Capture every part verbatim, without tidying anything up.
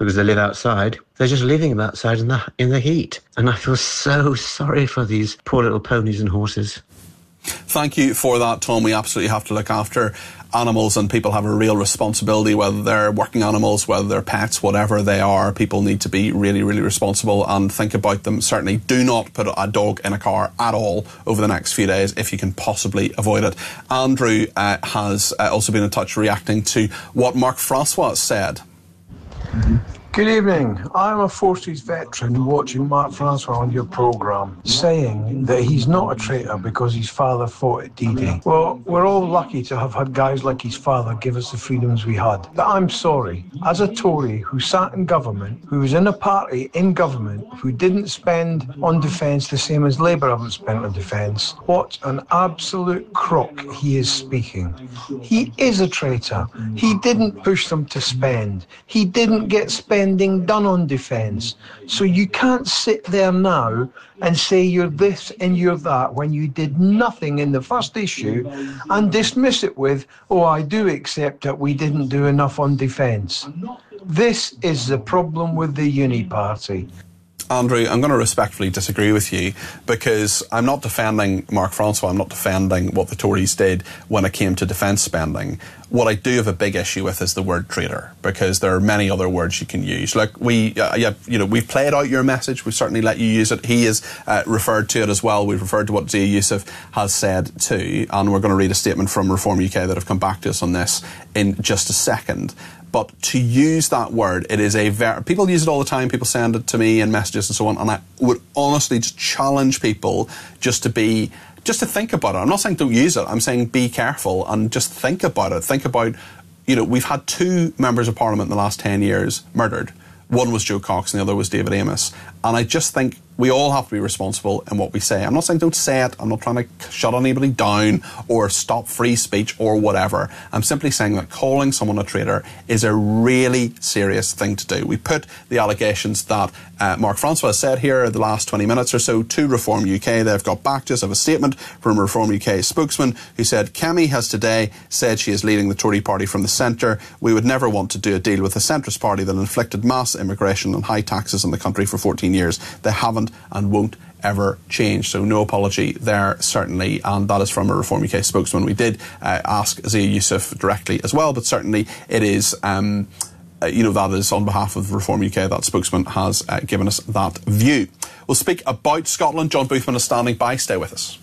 because they live outside. They're just living them outside in the, in the heat. And I feel so sorry for these poor little ponies and horses. Thank you for that, Tom. We absolutely have to look after animals, and people have a real responsibility, whether they're working animals, whether they're pets, whatever they are. People need to be really, really responsible and think about them. Certainly do not put a dog in a car at all over the next few days if you can possibly avoid it. Andrew uh, has uh, also been in touch reacting to what Mark Francois said. Mm-hmm. Good evening. I'm a forces veteran watching Mark Francois on your programme, saying that he's not a traitor because his father fought at D-Day. Well, we're all lucky to have had guys like his father give us the freedoms we had. But I'm sorry, as a Tory who sat in government, who was in a party in government, who didn't spend on defence the same as Labour haven't spent on defence, what an absolute crock he is speaking. He is a traitor. He didn't push them to spend. He didn't get spent done on defence. So you can't sit there now and say you're this and you're that when you did nothing in the first issue and dismiss it with, oh, I do accept that we didn't do enough on defence. This is the problem with the Uni Party. Andrew, I'm going to respectfully disagree with you, because I'm not defending Mark Francois, I'm not defending what the Tories did when it came to defence spending. What I do have a big issue with is the word traitor, because there are many other words you can use. Look, we, uh, yeah, you know, we've played out your message, we've certainly let you use it. He has uh, referred to it as well. We've referred to what Zia Youssef has said too, and we're going to read a statement from Reform U K that have come back to us on this in just a second. But to use that word, it is a very... People use it all the time. People send it to me in messages and so on. And I would honestly just challenge people just to be... Just to think about it. I'm not saying don't use it. I'm saying be careful and just think about it. Think about... You know, we've had two members of Parliament in the last ten years murdered. One was Joe Cox and the other was David Amess. And I just think we all have to be responsible in what we say. I'm not saying don't say it. I'm not trying to shut anybody down or stop free speech or whatever. I'm simply saying that calling someone a traitor is a really serious thing to do. We put the allegations that uh, Mark Francois said here the last twenty minutes or so to Reform U K. They've got back to us of a statement from Reform U K spokesman who said, Kemi has today said she is leading the Tory party from the centre. We would never want to do a deal with a centrist party that inflicted mass immigration and high taxes on the country for fourteen years. They haven't and won't ever change. So no apology there, certainly, and that is from a Reform U K spokesman. We did uh, ask Zia Youssef directly as well, but certainly it is, um, uh, you know, that is on behalf of Reform U K. That spokesman has uh, given us that view. We'll speak about Scotland. John Boothman is standing by. Stay with us.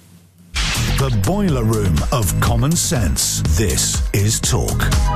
The boiler room of common sense. This is Talk.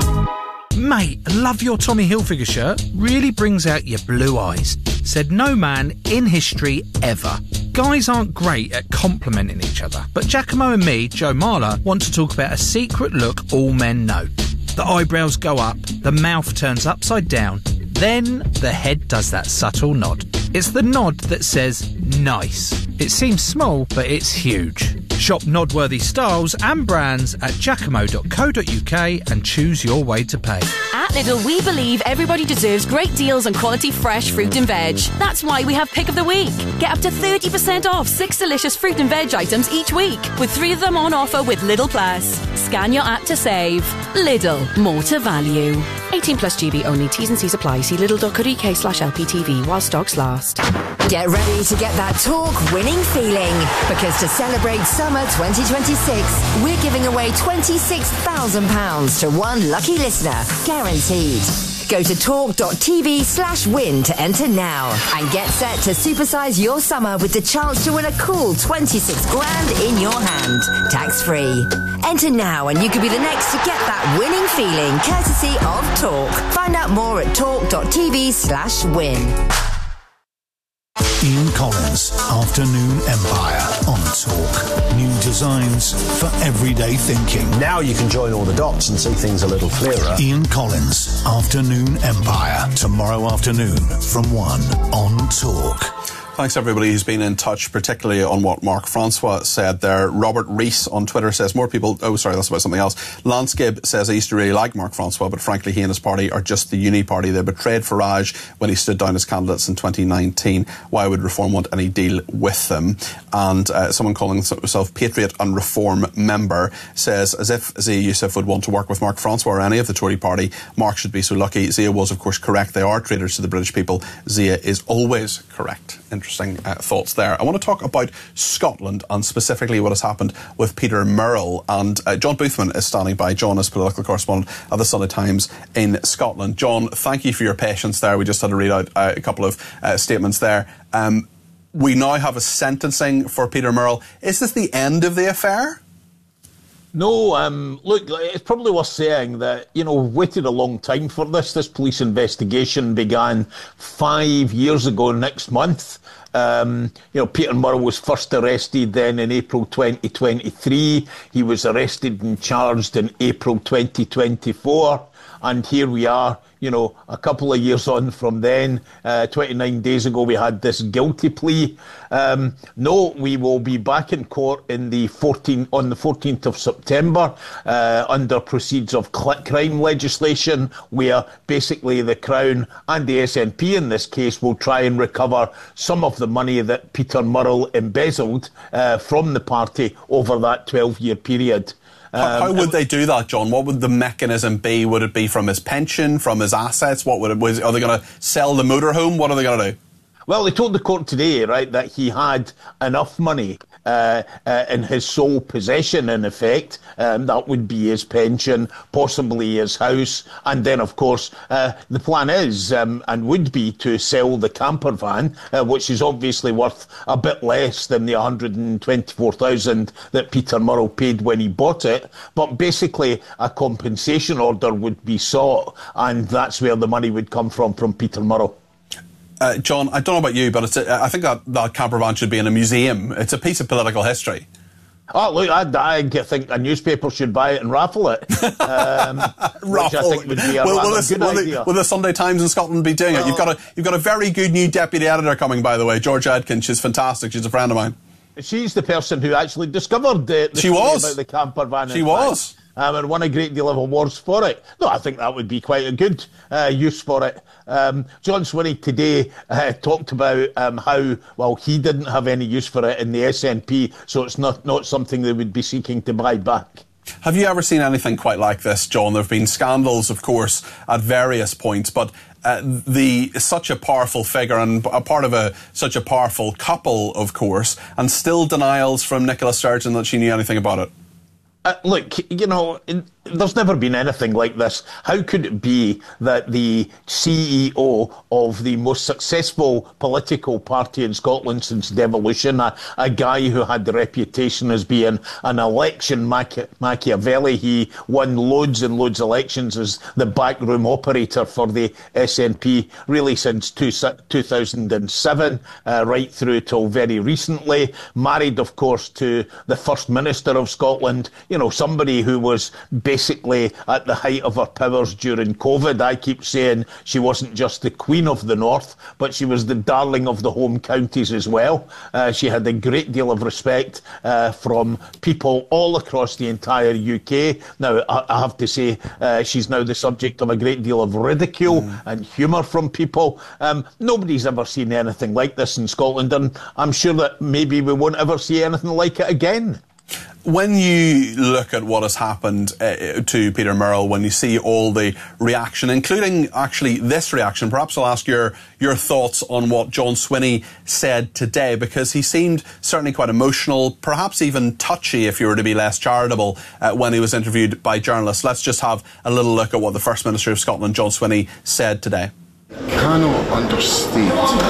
Mate, love your Tommy Hilfiger shirt. Really brings out your blue eyes. Said no man in history ever. Guys aren't great at complimenting each other, but Giacomo and me, Joe Marler, want to talk about a secret look all men know. The eyebrows go up, the mouth turns upside down, then the head does that subtle nod. It's the nod that says nice. It seems small, but it's huge. Shop nod-worthy styles and brands at giacomo dot co dot uk and choose your way to pay. At Lidl, we believe everybody deserves great deals on quality fresh fruit and veg. That's why we have Pick of the Week. Get up to thirty percent off six delicious fruit and veg items each week, with three of them on offer with Lidl Plus. Scan your app to save. Lidl, more to value. eighteen plus G B only. T's and C's apply. See lidl dot co dot uk slash L P T V while stocks last. Get ready to get that Talk winning feeling, because to celebrate summer twenty twenty-six, we're giving away twenty-six thousand pounds to one lucky listener, guaranteed. Go to talk.tv slash win to enter now and get set to supersize your summer with the chance to win a cool twenty-six grand in your hand, tax-free. Enter now and you could be the next to get that winning feeling, courtesy of Talk. Find out more at talk.tv slash win. Ian Collins, Afternoon Empire on Talk. New designs for everyday thinking. Now you can join all the dots and see things a little clearer. Ian Collins, Afternoon Empire. Tomorrow afternoon from one on Talk. Thanks everybody who's been in touch, particularly on what Mark Francois said there. Robert Rees on Twitter says more people... Oh, sorry, that's about something else. Lance Gibb says I used to really like Mark Francois, but frankly he and his party are just the uni party. They betrayed Farage when he stood down as candidates in twenty nineteen. Why would Reform want any deal with them? And uh, someone calling himself Patriot and Reform member says, as if Zia Youssef would want to work with Mark Francois or any of the Tory party, Mark should be so lucky. Zia was, of course, correct. They are traitors to the British people. Zia is always correct. Interesting uh, thoughts there. I want to talk about Scotland and specifically what has happened with Peter Murrell. And uh, John Boothman is standing by. John is political correspondent at the Sunday Times in Scotland. John, thank you for your patience there. We just had to read out uh, a couple of uh, statements there. Um, we now have a sentencing for Peter Murrell. Is this the end of the affair? No, um, look, it's probably worth saying that, you know, we've waited a long time for this. This police investigation began five years ago next month. Um, you know, Peter Murrell was first arrested then in April twenty twenty-three. He was arrested and charged in April twenty twenty-four. And here we are, you know, a couple of years on from then. Uh, twenty-nine days ago, we had this guilty plea. Um, no, we will be back in court in the fourteenth on the fourteenth of September uh, under proceeds of crime legislation, where basically the Crown and the S N P in this case will try and recover some of the money that Peter Murrell embezzled uh, from the party over that twelve-year period. How, how would they do that, John? What would the mechanism be? Would it be from his pension, from his assets? What would it? Was, are they going to sell the motorhome? What are they going to do? Well, they told the court today, right, that he had enough money uh, uh, in his sole possession, in effect. Um, that would be his pension, possibly his house. And then, of course, uh, the plan is um, and would be to sell the camper van, uh, which is obviously worth a bit less than the one hundred twenty-four thousand dollars that Peter Murrell paid when he bought it. But basically, a compensation order would be sought, and that's where the money would come from, from Peter Murrell. Uh, John, I don't know about you, but it's a, I think that, that camper van should be in a museum. It's a piece of political history. Oh, look, I, I think a newspaper should buy it and raffle it. Um, raffle. Which I think would be a, will, a will this, good will idea. The, will the Sunday Times in Scotland be doing well, it? You've got, a, you've got a very good new deputy editor coming, by the way, George Adkins. She's fantastic. She's a friend of mine. She's the person who actually discovered the, the she story was. about the camper van. She was. Fact. Um, and won a great deal of awards for it. No, I think that would be quite a good uh, use for it. Um, John Swinney today uh, talked about um, how, well, he didn't have any use for it in the S N P, so it's not, not something they would be seeking to buy back. Have you ever seen anything quite like this, John? There have been scandals, of course, at various points, but uh, the such a powerful figure and a part of a such a powerful couple, of course, and still denials from Nicola Sturgeon that she knew anything about it. Uh, look, you know, there's never been anything like this. How could it be that the C E O of the most successful political party in Scotland since devolution, a, a guy who had the reputation as being an election Machi- Machiavelli, he won loads and loads of elections as the backroom operator for the S N P, really since two, two thousand seven, uh, right through till very recently, married, of course, to the First Minister of Scotland, you know, somebody who was basically Basically, at the height of her powers during COVID. I keep saying she wasn't just the Queen of the North, but she was the darling of the home counties as well. Uh, she had a great deal of respect uh, from people all across the entire U K. Now, I, I have to say, uh, she's now the subject of a great deal of ridicule mm. and humour from people. Um, nobody's ever seen anything like this in Scotland, and I'm sure that maybe we won't ever see anything like it again. When you look at what has happened uh, to Peter Murrell, when you see all the reaction, including actually this reaction, perhaps I'll ask your your thoughts on what John Swinney said today, because he seemed certainly quite emotional, perhaps even touchy if you were to be less charitable, uh, when he was interviewed by journalists. Let's just have a little look at what the First Minister of Scotland, John Swinney, said today. Cannot understate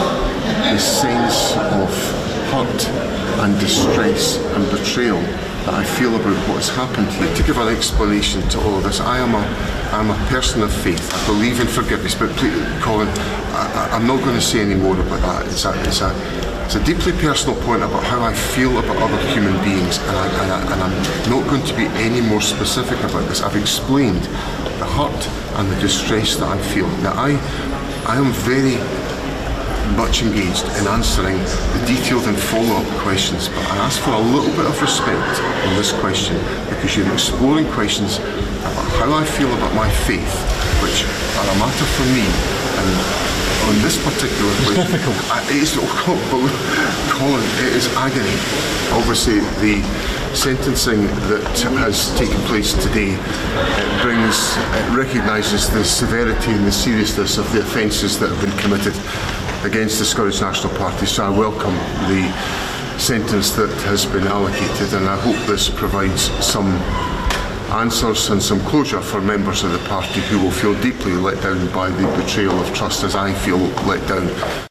the sense of hurt and distress and betrayal that I feel about what has happened here. To give an explanation to all of this, I am a, I'm a person of faith. I believe in forgiveness, but please, Colin, I, I'm not going to say any more about that. It's a, it's a, it's a deeply personal point about how I feel about other human beings, and, I, and, I, and I'm not going to be any more specific about this. I've explained the hurt and the distress that I feel. Now, I, I am very much engaged in answering the detailed and follow-up questions, but I ask for a little bit of respect on this question, because you're exploring questions about how I feel about my faith, which are a matter for me, and on this particular question, it's difficult. I, it's, Colin, it is agony. Obviously, the sentencing that has taken place today, it brings, it recognises the severity and the seriousness of the offences that have been committed against the Scottish National Party. So I welcome the sentence that has been allocated, and I hope this provides some answers and some closure for members of the party who will feel deeply let down by the betrayal of trust, as I feel let down.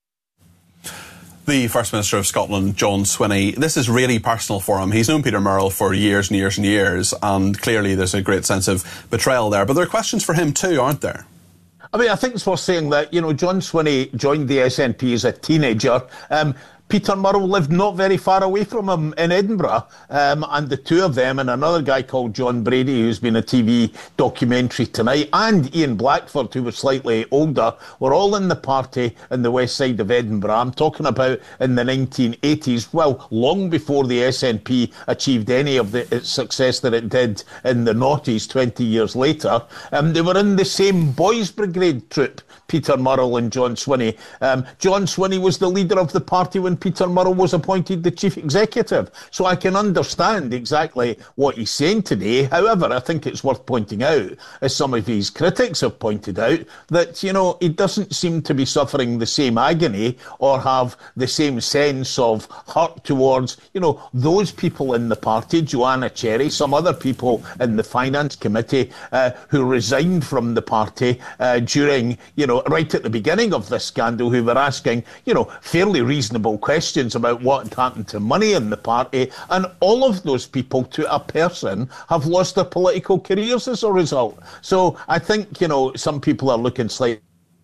The First Minister of Scotland, John Swinney, this is really personal for him. He's known Peter Murrell for years and years and years, and clearly there's a great sense of betrayal there. But there are questions for him too, aren't there? I mean, I think it's worth saying that, you know, John Swinney joined the S N P as a teenager. Um, Peter Murrell lived not very far away from him in Edinburgh, um, and the two of them and another guy called John Brady, who's been a T V documentary tonight, and Ian Blackford, who was slightly older, were all in the party in the west side of Edinburgh. I'm talking about in the nineteen eighties, well, long before the S N P achieved any of the success that it did in the noughties twenty years later. Um, they were in the same Boys Brigade troop, Peter Murrell and John Swinney. Um, John Swinney was the leader of the party when Peter Murrell was appointed the chief executive. So I can understand exactly what he's saying today. However, I think it's worth pointing out, as some of his critics have pointed out, that, you know, he doesn't seem to be suffering the same agony or have the same sense of hurt towards, you know, those people in the party, Joanna Cherry, some other people in the Finance Committee uh, who resigned from the party uh, during, you know, right at the beginning of this scandal, who were asking, you know, fairly reasonable questions about what had happened to money in the party, and all of those people, to a person, have lost their political careers as a result. So I think, you know, some people are looking slightly...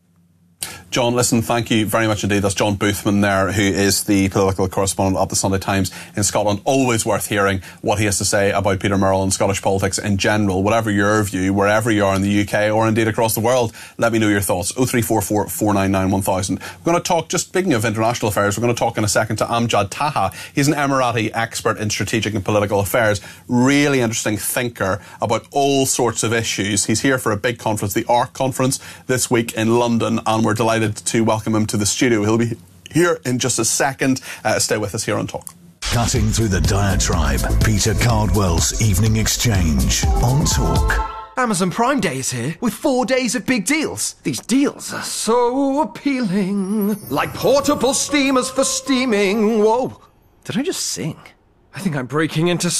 John, listen, thank you very much indeed. That's John Boothman there, who is the political correspondent at the Sunday Times in Scotland. Always worth hearing what he has to say about Peter Murrell and Scottish politics in general. Whatever your view, wherever you are in the U K or indeed across the world, let me know your thoughts. oh three four four, four nine nine, one thousand. We're going to talk, just speaking of international affairs, we're going to talk in a second to Amjad Taha. He's an Emirati expert in strategic and political affairs. Really interesting thinker about all sorts of issues. He's here for a big conference, the ARC conference, this week in London, and we're delighted to welcome him to the studio. He'll be here in just a second. Uh, stay with us here on Talk. Cutting through the diatribe, Peter Cardwell's Evening Exchange on Talk. Amazon Prime Day is here with four days of big deals. These deals are so appealing. Like portable steamers for steaming. Whoa, did I just sing? I think I'm breaking into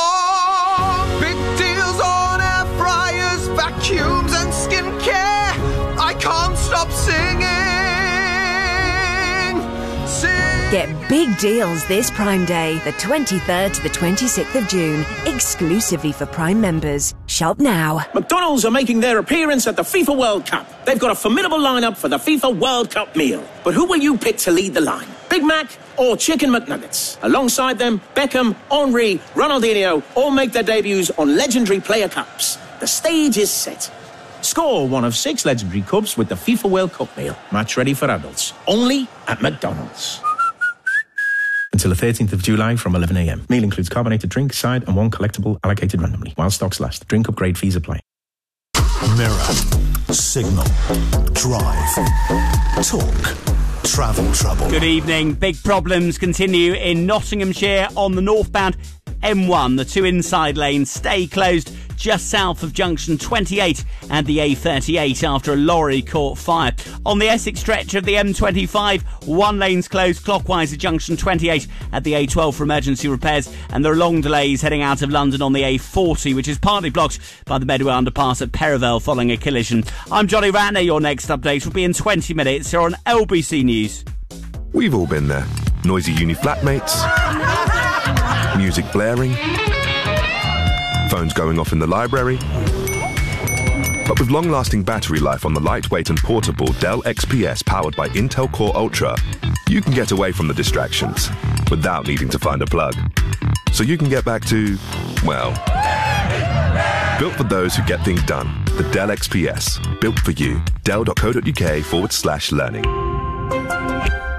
song. Big deals on air fryers, vacuums and skincare. I can't stop singing. Sing. Get big deals this Prime Day, the twenty-third to the twenty-sixth of June, exclusively for Prime members. Shop now. McDonald's are making their appearance at the FIFA World Cup. They've got a formidable lineup for the FIFA World Cup meal. But who will you pick to lead the line? Big Mac or Chicken McNuggets? Alongside them, Beckham, Henry, Ronaldinho all make their debuts on legendary player cups. The stage is set. Score one of six legendary cups with the FIFA World Cup meal. Match ready for adults. Only at McDonald's. Until the thirteenth of July from eleven a m. Meal includes carbonated drink, side and one collectible allocated randomly. While stocks last. Drink upgrade fees apply. Mirror, Signal, Drive, Talk, Travel Trouble. Good evening. Big problems continue in Nottinghamshire on the northbound M one. The two inside lanes stay closed just south of junction twenty-eight and the A thirty-eight after a lorry caught fire. On the Essex stretch of the M twenty-five, one lane's closed clockwise at junction twenty-eight at the A twelve for emergency repairs, and there are long delays heading out of London on the A forty, which is partly blocked by the Medway underpass at Perivale following a collision. I'm Johnny Ratner. Your next update will be in twenty minutes here on L B C News. We've all been there. Noisy uni flatmates, music blaring, phones going off in the library. But with long-lasting battery life on the lightweight and portable Dell X P S powered by Intel Core Ultra, you can get away from the distractions without needing to find a plug. So you can get back to, well, built for those who get things done. The Dell X P S, built for you. Dell.co.uk forward slash learning.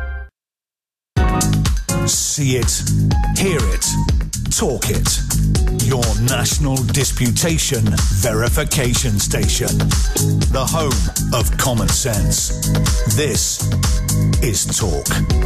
See it, hear it, talk it. Your National Disputation Verification Station. The home of common sense. This is Talk.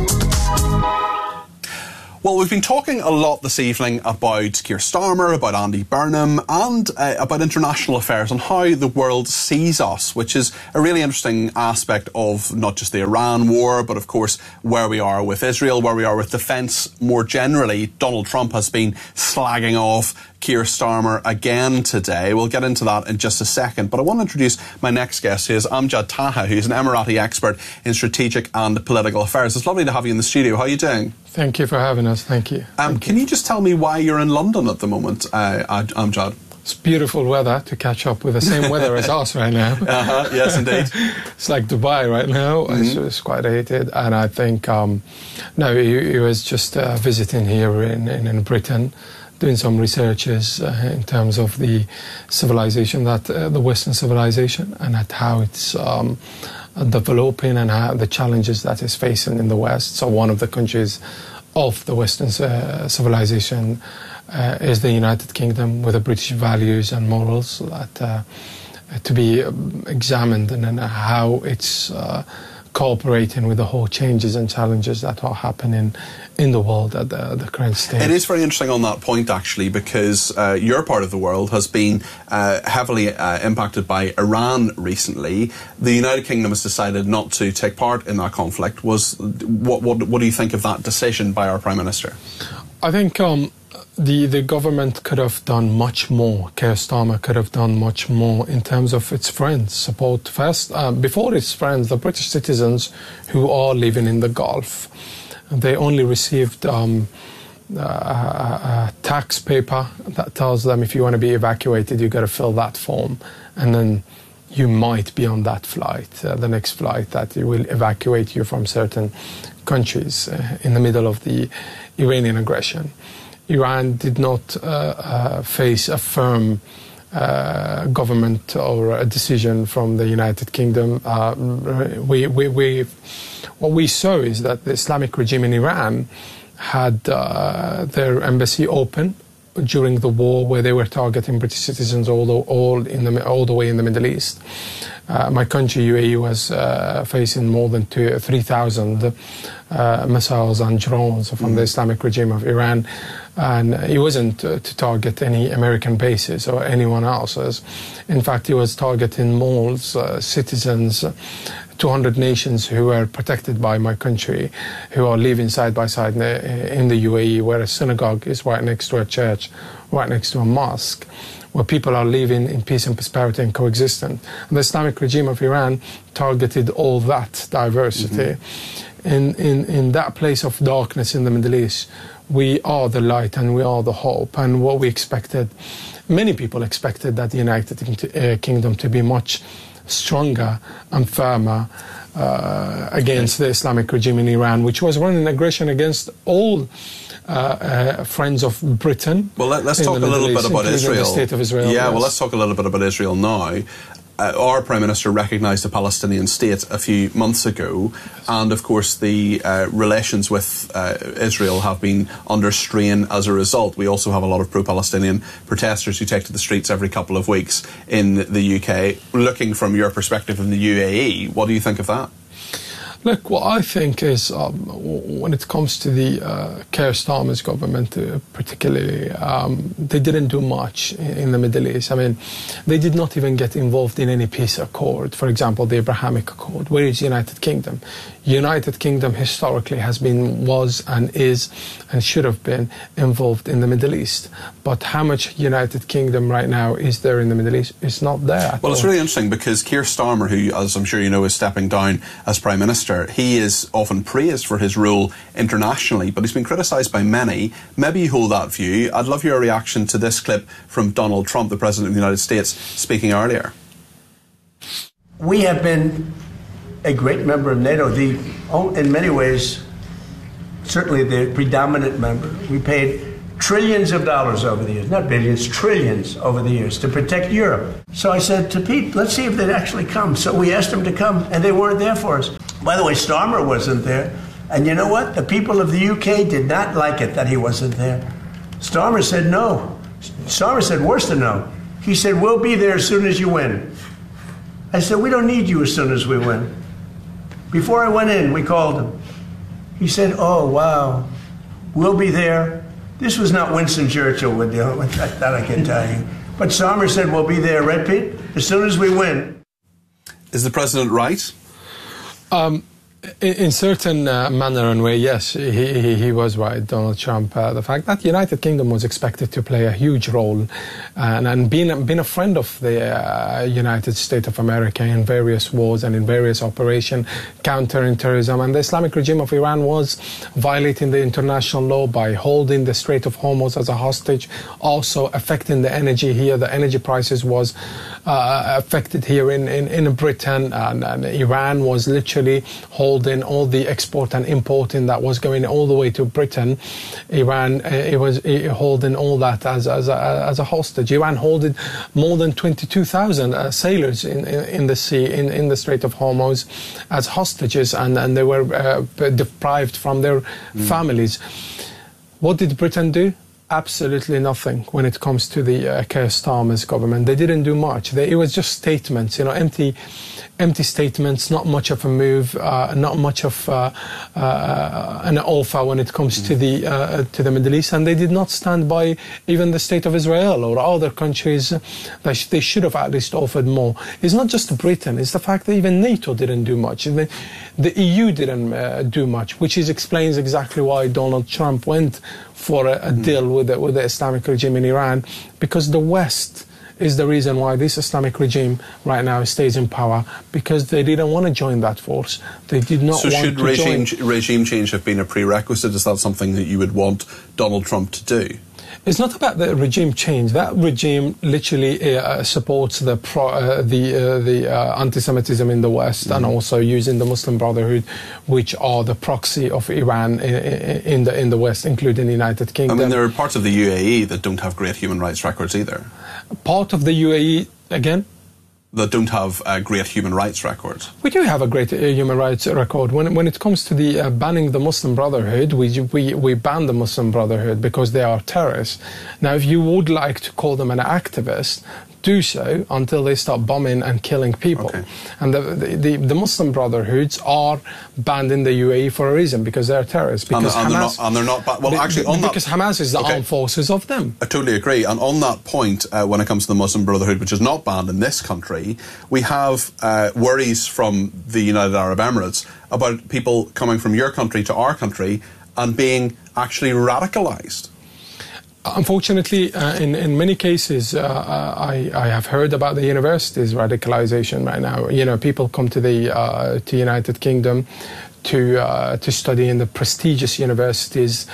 Well, we've been talking a lot this evening about Keir Starmer, about Andy Burnham, and uh, about international affairs and how the world sees us, which is a really interesting aspect of not just the Iran war, but of course where we are with Israel, where we are with defence more generally. Donald Trump has been slagging off Keir Starmer again today. We'll get into that in just a second. But I want to introduce my next guest, who is Amjad Taha, who's an Emirati expert in strategic and political affairs. It's lovely to have you in the studio. How are you doing? Thank you for having us. Thank you. Um, Thank can you. you just tell me why you're in London at the moment, uh, Amjad? It's beautiful weather to catch up with the same weather as us right now. Uh-huh, yes, indeed. It's like Dubai right now. Mm-hmm. It's, it's quite heated. And I think, um, no, he, he was just uh, visiting here in, in, in Britain, doing some researches uh, in terms of the civilization, that uh, the Western civilization, and at how it's um, developing and how the challenges that it's facing in the West. So one of the countries of the Western uh, civilization uh, is the United Kingdom, with the British values and morals that uh, to be examined, and, and how it's uh, cooperating with the whole changes and challenges that are happening in the world at the, the current stage. It is very interesting on that point, actually, because uh, your part of the world has been uh, heavily uh, impacted by Iran recently. The United Kingdom has decided not to take part in that conflict. Was what, what, what do you think of that decision by our Prime Minister? I think um, the, the government could have done much more. Keir Starmer could have done much more in terms of its friends. Support first, uh, before its friends, the British citizens who are living in the Gulf. They only received um, a, a, a tax paper that tells them if you want to be evacuated, you've got to fill that form. And then you might be on that flight, uh, the next flight that will evacuate you from certain countries uh, in the middle of the Iranian aggression. Iran did not uh, uh, face a firm uh, government or a decision from the United Kingdom. Uh, we, we, we, what we saw is that the Islamic regime in Iran had uh, their embassy open during the war, where they were targeting British citizens all the, all in the, all the way in the Middle East. Uh, my country, U A E, was uh, facing more than three thousand uh, missiles and drones from mm. the Islamic regime of Iran. And it wasn't uh, to target any American bases or anyone else's. In fact, it was targeting malls, uh, citizens, two hundred nations who were protected by my country, who are living side by side in the, in the U A E, where a synagogue is right next to a church, right next to a mosque, where people are living in peace and prosperity and coexistence. And the Islamic regime of Iran targeted all that diversity. Mm-hmm. In, in, in that place of darkness in the Middle East, we are the light and we are the hope. And what we expected, many people expected that the United Kingdom to be much stronger and firmer uh, against the Islamic regime in Iran, which was running aggression against all uh, uh, friends of Britain. Well, let, let's talk a little East, bit about Israel. The state of Israel. Yeah, yes. well, let's talk a little bit about Israel now. Uh, our Prime Minister recognised the Palestinian state a few months ago, and of course the uh, relations with uh, Israel have been under strain as a result. We also have a lot of pro-Palestinian protesters who take to the streets every couple of weeks in the U K. Looking from your perspective in the U A E, what do you think of that? Look, what I think is, um, when it comes to the uh, Keir Starmer's government, uh, particularly, um, they didn't do much in, in the Middle East. I mean, they did not even get involved in any peace accord. For example, the Abrahamic Accord. Where is the United Kingdom? United Kingdom historically has been, was and is and should have been involved in the Middle East. But how much United Kingdom right now is there in the Middle East? It's not there at Well, all. It's really interesting because Keir Starmer, who, as I'm sure you know, is stepping down as Prime Minister, he is often praised for his role internationally, but he's been criticised by many. Maybe you hold that view. I'd love your reaction to this clip from Donald Trump, the President of the United States, speaking earlier. We have been a great member of NATO, the, in many ways, certainly the predominant member. We paid trillions of dollars over the years, not billions, trillions over the years to protect Europe. So I said to Pete, let's see if they'd actually come. So we asked them to come, and they weren't there for us. By the way, Starmer wasn't there And you know what? The people of the U K did not like it that he wasn't there. Starmer said no. Starmer said worse than no. He said, we'll be there as soon as you win. I said, we don't need you as soon as we win. Before I went in, we called him. He said, oh, wow, we'll be there. This was not Winston Churchill with you, that I can tell you. But Starmer said, we'll be there, right, Pete? As soon as we win. Is the president right? Um, in, in certain uh, manner and way, yes, he, he, he was right, Donald Trump. Uh, the fact that the United Kingdom was expected to play a huge role, and, and being, being a friend of the uh, United States of America in various wars and in various operations countering terrorism, and the Islamic regime of Iran was violating the international law by holding the Strait of Hormuz as a hostage, also affecting the energy here. The energy prices was uh, affected here in, in, in Britain, and, and Iran was literally holding all the export and importing that was going all the way to Britain. Iran, uh, it was uh, holding all that as, as, a, as a hostage. Iran holding more than twenty-two thousand uh, sailors in, in, in the sea, in, in the Strait of Hormuz as hostages, and, and they were uh, deprived from their mm. families. What did Britain do? Absolutely nothing when it comes to the uh, Keir Starmer's government. They didn't do much. They, it was just statements, you know, empty, empty statements. Not much of a move. Uh, not much of uh, uh, an alpha when it comes mm. to the uh, to the Middle East. And they did not stand by even the state of Israel or other countries. That sh they should have at least offered more. It's not just Britain. It's the fact that even NATO didn't do much. The, the E U didn't uh, do much, which is explains exactly why Donald Trump went for a, a mm. deal with the, with the Islamic regime in Iran, because the West is the reason why this Islamic regime right now stays in power, because they didn't want to join that force. They did not so want should to regime, join. regime change have been a prerequisite? Is that something that you would want Donald Trump to do? It's not about the regime change. That regime literally uh, supports the pro, uh, the uh, the uh, anti-Semitism in the West, mm. and also using the Muslim Brotherhood, which are the proxy of Iran in, in the in the West, including the United Kingdom. I mean, there are parts of the U A E that don't have great human rights records either. Part of the U A E, again? That don't have uh, great human rights records. We do have a great uh, human rights record. When when it comes to the uh, banning the Muslim Brotherhood, we, we we ban the Muslim Brotherhood because they are terrorists. Now, if you would like to call them an activist, do so until they start bombing and killing people. Okay. And the, the the Muslim Brotherhoods are banned in the U A E for a reason, because they're terrorists. Because and, and Hamas, they're not, and they're not well, actually, on because that, Hamas is the okay. armed forces of them. I totally agree. And on that point, uh, when it comes to the Muslim Brotherhood, which is not banned in this country, we have uh, worries from the United Arab Emirates about people coming from your country to our country and being actually radicalised. Unfortunately, uh, in, in many cases, uh, I, I have heard about the universities' radicalization right now. You know, people come to the uh, to United Kingdom to uh, to study in the prestigious universities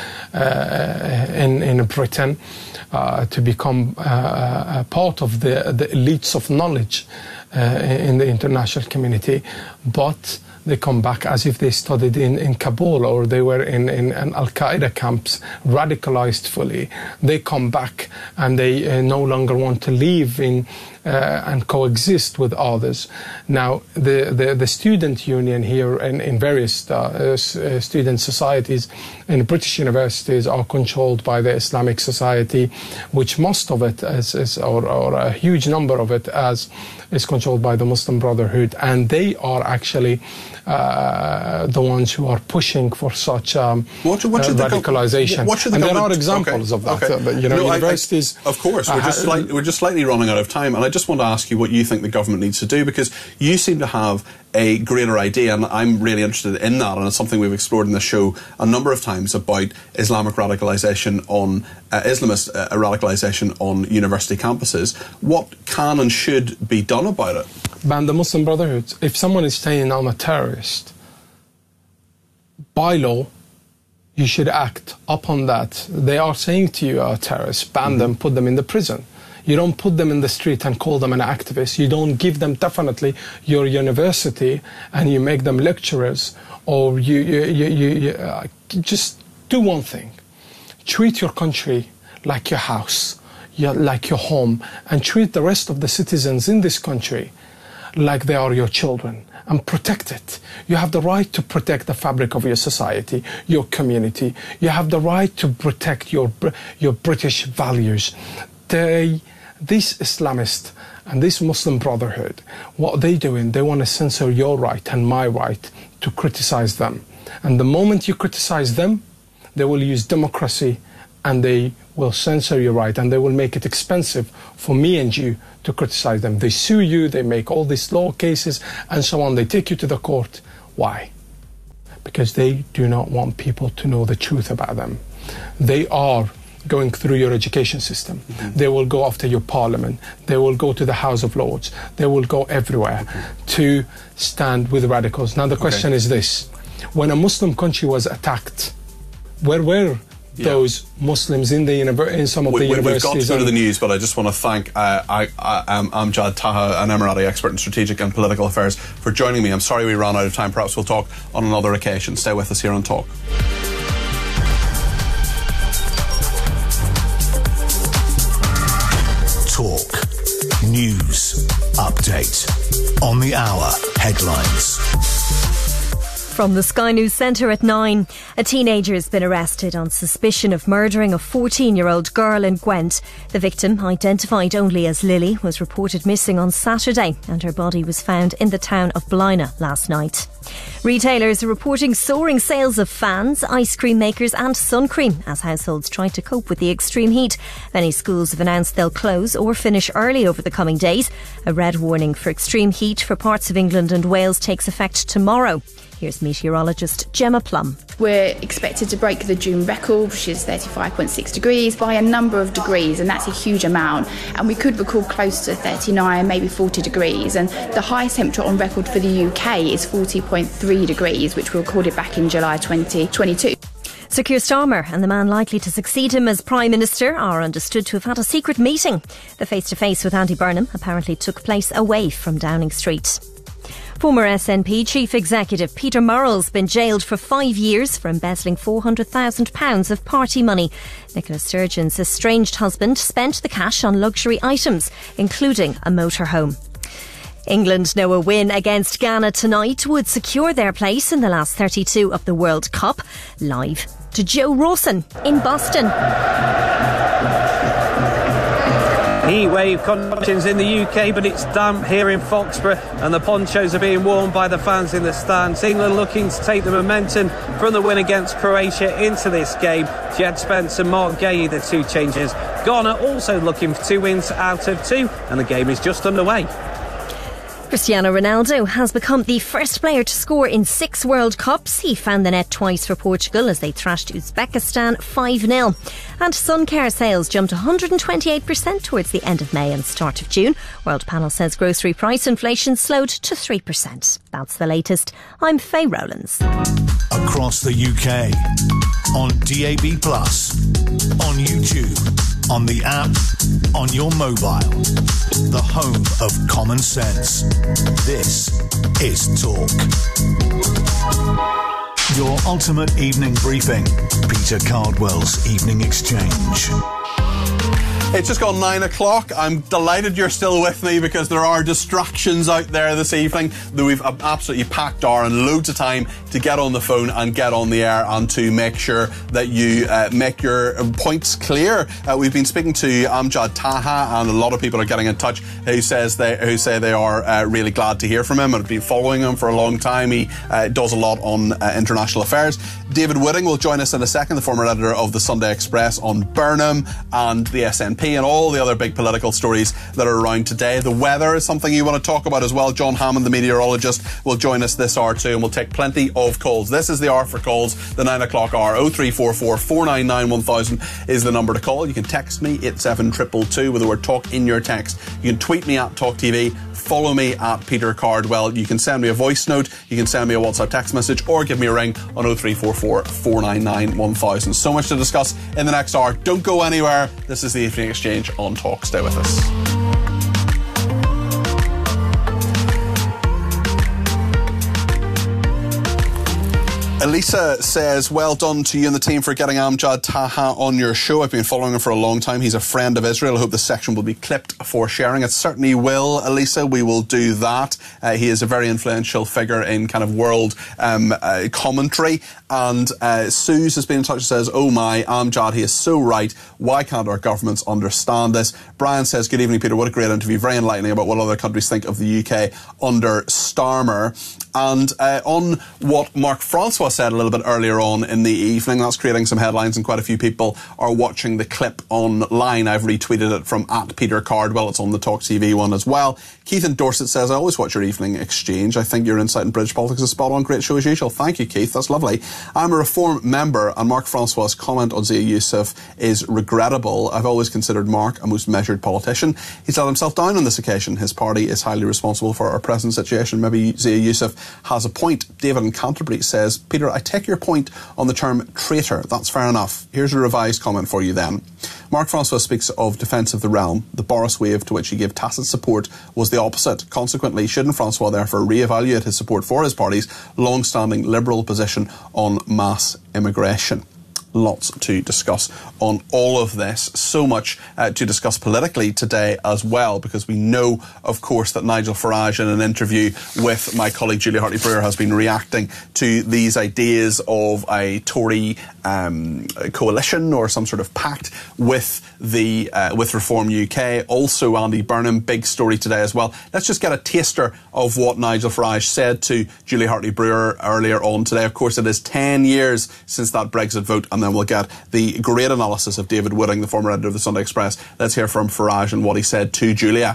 uh, in in Britain, uh, to become uh, a part of the the elites of knowledge uh, in the international community, but they come back as if they studied in, in Kabul, or they were in, in, in Al-Qaeda camps, radicalized fully. They come back and they uh, no longer want to live in uh, and coexist with others. Now, the, the, the student union here in, in various uh, uh, student societies in British universities are controlled by the Islamic Society, which most of it, is, is, or, or a huge number of it, as is controlled by the Muslim Brotherhood, and they are actually uh, the ones who are pushing for such um, what, what uh, radicalization. What should the and there are government, examples okay, of that. okay. Uh, but, you know, no, universities. I, I, of course, we're just, slightly, we're just slightly running out of time, and I just want to ask you what you think the government needs to do, because you seem to have a greater idea, and I'm really interested in that, and it's something we've explored in the show a number of times, about Islamic radicalisation on uh, Islamist uh, radicalisation on university campuses. What can and should be done about it? Ban the Muslim Brotherhood. If someone is saying I'm a terrorist, by law, you should act upon that. They are saying to you, are terrorists, ban mm-hmm. them, put them in the prison. You don't put them in the street and call them an activist. You don't give them definitely your university and you make them lecturers, or you, you, you, you, you uh, just do one thing. Treat your country like your house, your, like your home, and treat the rest of the citizens in this country like they are your children, and protect it. You have the right to protect the fabric of your society, your community. You have the right to protect your your British values. They, these Islamists and this Muslim Brotherhood, what they doing, they want to censor your right and my right to criticize them. And the moment you criticize them, they will use democracy and they will censor your right, and they will make it expensive for me and you to criticize them. They sue you, they make all these law cases and so on. They take you to the court. Why? Because they do not want people to know the truth about them. They are going through your education system. Mm-hmm. They will go after your parliament. They will go to the House of Lords. They will go everywhere okay. to stand with radicals. Now the question okay. is this. When a Muslim country was attacked, where were Yeah. those Muslims in the univer- in some of we, the we, universities? We've got to go to the news, but I just want to thank uh, I, I, um, Amjad Taha, an Emirati expert in strategic and political affairs, for joining me. I'm sorry we ran out of time. Perhaps we'll talk on another occasion. Stay with us here on Talk. Talk. News. Update. On the hour. Headlines. From the Sky News Centre at nine, a teenager has been arrested on suspicion of murdering a fourteen-year-old girl in Gwent. The victim, identified only as Lily, was reported missing on Saturday, and her body was found in the town of Blaina last night. Retailers are reporting soaring sales of fans, ice cream makers and sun cream as households try to cope with the extreme heat. Many schools have announced they'll close or finish early over the coming days. A red warning for extreme heat for parts of England and Wales takes effect tomorrow. Here's meteorologist Gemma Plum. We're expected to break the June record, which is thirty-five point six degrees, by a number of degrees, and that's a huge amount. And we could record close to thirty-nine, maybe forty degrees. And the highest temperature on record for the U K is forty point three degrees, which we recorded back in July twenty twenty-two. Sir Keir Starmer and the man likely to succeed him as Prime Minister are understood to have had a secret meeting. The face-to-face with Andy Burnham apparently took place away from Downing Street. Former S N P Chief Executive Peter Murrell's been jailed for five years for embezzling four hundred thousand pounds of party money. Nicola Sturgeon's estranged husband spent the cash on luxury items, including a motorhome. England know a win against Ghana tonight would secure their place in the last thirty-two of the World Cup. Live to Joe Rawson in Boston. Heat wave conditions in the U K, but it's damp here in Foxborough, and the ponchos are being worn by the fans in the stands. England looking to take the momentum from the win against Croatia into this game. Jed Spence and Mark Gay, the two changes. Ghana also looking for two wins out of two, and the game is just underway. Cristiano Ronaldo has become the first player to score in six World Cups. He found the net twice for Portugal as they thrashed Uzbekistan five nil. And sun care sales jumped one hundred twenty-eight percent towards the end of May and start of June. World Panel says grocery price inflation slowed to three percent. That's the latest. I'm Faye Rowlands. Across the U K, on D A B plus, on YouTube, on the app, on your mobile. The home of common sense. This is Talk. Your ultimate evening briefing. Peter Cardwell's Evening Exchange. It's just gone nine o'clock. I'm delighted you're still with me because there are distractions out there this evening. Though we've absolutely packed our and loads of time to get on the phone and get on the air and to make sure that you uh, make your points clear. Uh, we've been speaking to Amjad Taha, and a lot of people are getting in touch who says they who say they are uh, really glad to hear from him and have been following him for a long time. He uh, does a lot on uh, international affairs. David Whitting will join us in a second, the former editor of the Sunday Express, on Burnham and the S N P and all the other big political stories that are around today. The weather is something you want to talk about as well. John Hammond, the meteorologist, will join us this hour too, and we'll take plenty of calls. This is the hour for calls, the nine o'clock hour. oh three four four, four nine nine, one thousand is the number to call. You can text me eight seven two two two with the word talk in your text. You can tweet me at Talk T V. Follow me at Peter Cardwell. You can send me a voice note, you can send me a WhatsApp text message, or give me a ring on oh three four four, four nine nine, one thousand. So much to discuss in the next hour. Don't go anywhere. This is the Evening Exchange on Talk. Stay with us. Elisa says, well done to you and the team for getting Amjad Taha on your show. I've been following him for a long time. He's a friend of Israel. I hope this section will be clipped for sharing. It certainly will, Elisa. We will do that. Uh, he is a very influential figure in kind of world um, uh, commentary. And uh, Suze has been in touch and says, oh my, Amjad, he is so right. Why can't our governments understand this? Brian says, good evening, Peter. What a great interview. Very enlightening about what other countries think of the U K under Starmer. And uh, on what Mark Francois said a little bit earlier on in the evening, that's creating some headlines, and quite a few people are watching the clip online. I've retweeted it from at Peter Cardwell. It's on the Talk T V one as well. Keith in Dorset says, I always watch your evening exchange. I think your insight in British politics is spot on. Great show as usual. Thank you, Keith. That's lovely. I'm a Reform member, and Mark Francois' comment on Zia Youssef is regrettable. I've always considered Mark a most measured politician. He's let himself down on this occasion. His party is highly responsible for our present situation. Maybe Zia Youssef has a point. David in Canterbury says, Peter, I take your point on the term traitor. That's fair enough. Here's a revised comment for you then. Mark Francois speaks of defence of the realm. The Boris wave to which he gave tacit support was the opposite. Consequently, shouldn't Francois therefore re-evaluate his support for his party's long-standing liberal position on mass immigration? Lots to discuss on all of this. So much uh, to discuss politically today as well, because we know, of course, that Nigel Farage, in an interview with my colleague Julia Hartley-Brewer, has been reacting to these ideas of a Tory um, coalition or some sort of pact with the uh, with Reform U K. Also, Andy Burnham, big story today as well. Let's just get a taster of what Nigel Farage said to Julia Hartley-Brewer earlier on today. Of course, it is ten years since that Brexit vote, and then we'll get the great analysis of David Wooding, the former editor of the Sunday Express. Let's hear from Farage and what he said to Julia.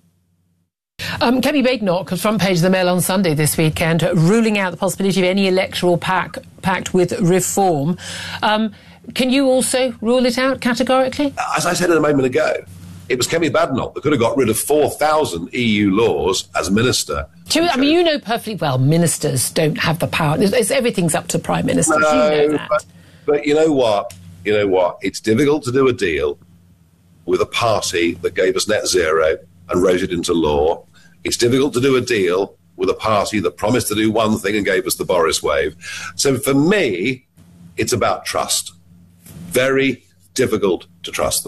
Um, Kemi Badenoch, front page of the Mail on Sunday this weekend, ruling out the possibility of any electoral pact, pact with Reform. Um, can you also rule it out categorically? As I said a moment ago, it was Kemi Badenoch that could have got rid of four thousand E U laws as minister. I mean, you know perfectly well ministers don't have the power. It's, it's, everything's up to prime ministers. No, you know that. But, but you know what? You know what? It's difficult to do a deal with a party that gave us net zero and wrote it into law. It's difficult to do a deal with a party that promised to do one thing and gave us the Boris wave. So for me, it's about trust. Very difficult to trust them.